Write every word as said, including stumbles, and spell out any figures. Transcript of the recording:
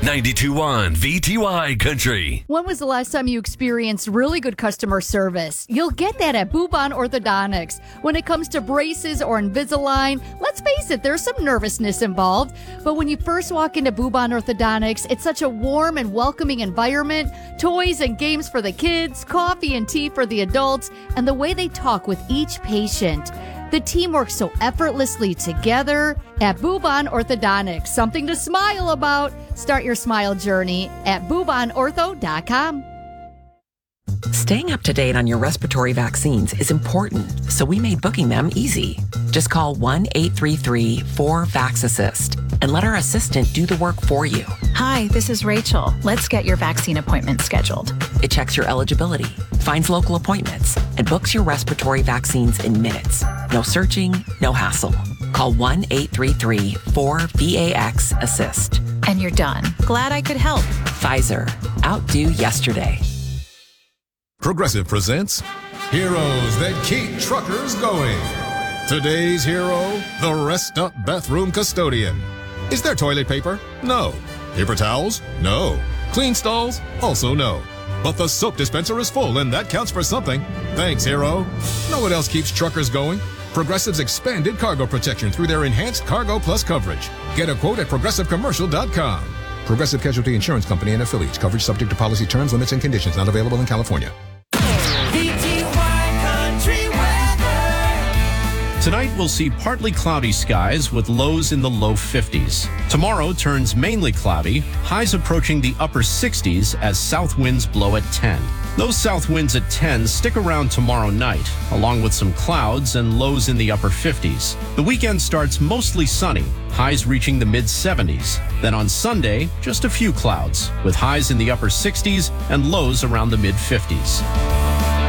ninety-two point one V T Y Country. When was the last time you experienced really good customer service? You'll get that at Bubon Orthodontics. When it comes to braces or Invisalign, let's face it, there's some nervousness involved. But when you first walk into Bubon Orthodontics, it's such a warm and welcoming environment. Toys and games for the kids, coffee and tea for the adults, and the way they talk with each patient. The team works so effortlessly together at Bubon Orthodontics. Something to smile about. Start your smile journey at bubon ortho dot com. Staying up to date on your respiratory vaccines is important, so we made booking them easy. Just call one eight three three four vax assist and let our assistant do the work for you. Hi, this is Rachel. Let's get your vaccine appointment scheduled. It checks your eligibility, finds local appointments, and books your respiratory vaccines in minutes. No searching, no hassle. Call one eight three three four vax assist. And you're done. Glad I could help. Pfizer. Outdo yesterday. Progressive presents Heroes That Keep Truckers Going. Today's hero, the Rest Up Bathroom Custodian. Is there toilet paper? No. Paper towels? No. Clean stalls? Also no. But the soap dispenser is full, and that counts for something. Thanks, hero. Know what else keeps truckers going? Progressive's expanded cargo protection through their enhanced Cargo Plus coverage. Get a quote at progressive commercial dot com. Progressive Casualty Insurance Company and affiliates. Coverage subject to policy terms, limits, and conditions. Not available in California. Tonight, we'll see partly cloudy skies with lows in the low fifties. Tomorrow turns mainly cloudy, highs approaching the upper sixties as south winds blow at ten. Those south winds at ten stick around tomorrow night, along with some clouds and lows in the upper fifties. The weekend starts mostly sunny, highs reaching the mid seventies. Then on Sunday, just a few clouds, with highs in the upper sixties and lows around the mid fifties.